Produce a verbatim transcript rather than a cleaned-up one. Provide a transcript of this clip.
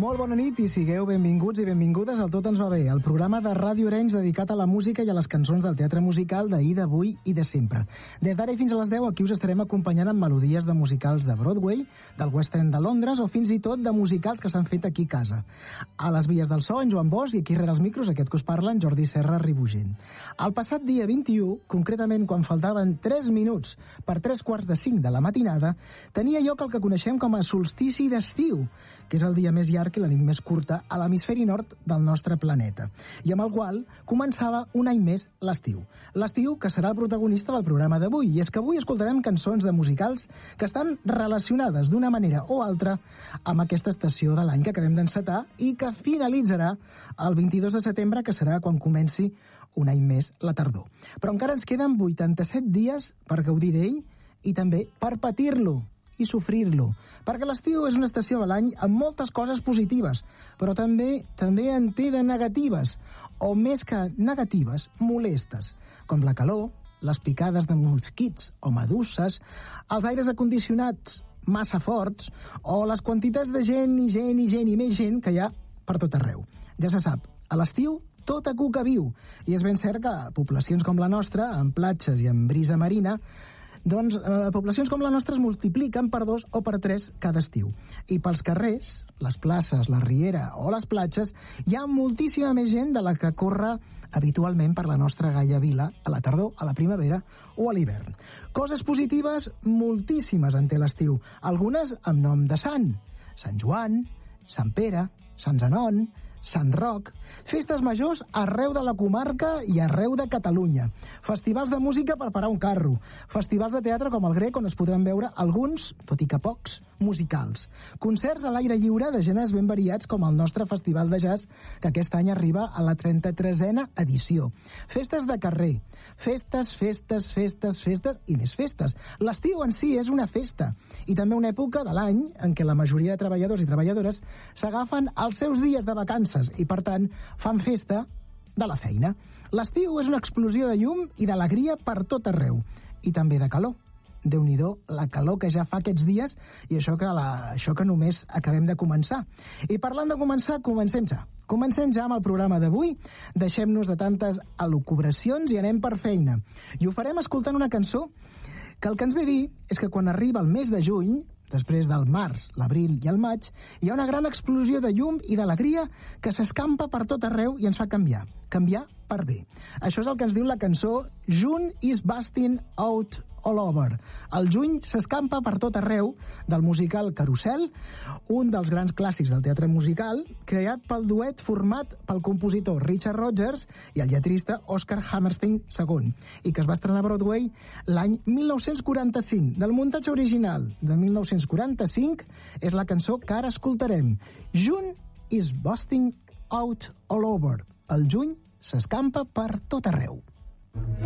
Molt bona nit i sigueu benvinguts i benvingudes al Tot ens va bé, el programa de Ràdio Arenys dedicat a la música i a les cançons del teatre musical d'ahir, d'avui i de sempre. Des d'ara i fins a les deu aquí us estarem acompanyant amb melodies de musicals de Broadway, del West End de Londres o fins i tot de musicals que s'han fet aquí a casa. A les vies del so, en Joan Bosch, i aquí rere els micros, aquest que us parla, en Jordi Serra Ribugent. El passat dia vint-i-u, concretament quan faltaven tres minuts per tres quarts de cinc de la matinada, tenia lloc el que coneixem com a solstici d'estiu, que és el dia més llarg i la nit més curta a l'hemisferi nord del nostre planeta, i amb el qual començava un any més l'estiu. L'estiu que serà el protagonista del programa d'avui, i és que avui escoltarem cançons de musicals que estan relacionades d'una manera o altra amb aquesta estació de l'any que acabem d'encetar i que finalitzarà el vint-i-dos de setembre, que serà quan comenci un any més la tardor. Però encara ens queden vuitanta-set dies per gaudir d'ell i també per patir-lo i sofrir-lo, perquè l'estiu és una estació de l'any amb moltes coses positives, però també també en té de negatives, o més que negatives, molestes, com la calor, les picades de mosquits o meduses, els aires acondicionats massa forts, o les quantitats de gent i gent i gent i més gent que hi ha per tot arreu. Ja se sap, a l'estiu tota cuca viu, i és ben cert que poblacions com la nostra, amb platges i amb brisa marina, doncs eh, poblacions com la nostra es multipliquen per dos o per tres cada estiu. I pels carrers, les places, la riera o les platges, hi ha moltíssima més gent de la que corre habitualment per la nostra gaia vila a la tardor, a la primavera o a l'hivern. Coses positives moltíssimes en té l'estiu, algunes amb nom de sant. Sant Joan, Sant Pere, Sant Zenon, Sant Roc, festes majors arreu de la comarca i arreu de Catalunya, festivals de música per parar un carro, festivals de teatre com el Grec on es podran veure alguns, tot i que pocs, musicals, concerts a l'aire lliure de gèneres ben variats com el nostre festival de jazz que aquest any arriba a la trenta-tresena edició, festes de carrer, festes, festes, festes, festes i més festes. L'estiu en si és una festa i també una època de l'any en què la majoria de treballadors i treballadores s'agafen els seus dies de vacances i, per tant, fan festa de la feina. L'estiu és una explosió de llum i d'alegria per tot arreu, i també de calor. Déu-n'hi-do la calor que ja fa aquests dies, i això que, la, això que només acabem de començar. I parlant de començar, comencem ja. Comencem ja amb el programa d'avui, deixem-nos de tantes elucubracions i anem per feina. I ho farem escoltant una cançó que el que ens ve a dir és que quan arriba el mes de juny, després del març, l'abril i el maig, hi ha una gran explosió de llum i d'alegria que s'escampa per tot arreu i ens fa canviar. Canviar per bé. Això és el que ens diu la cançó June is Busting Out All Over. El juny s'escampa per tot arreu del musical Carousel, un dels grans clàssics del teatre musical, creat pel duet format pel compositor Richard Rodgers i el lletrista Oscar Hammerstein segon, i que es va estrenar a Broadway l'any mil nou-cents quaranta-cinc. Del muntatge original de mil nou-cents quaranta-cinc és la cançó que ara escoltarem. June is Busting Out All Over. El juny s'escampa per tot arreu.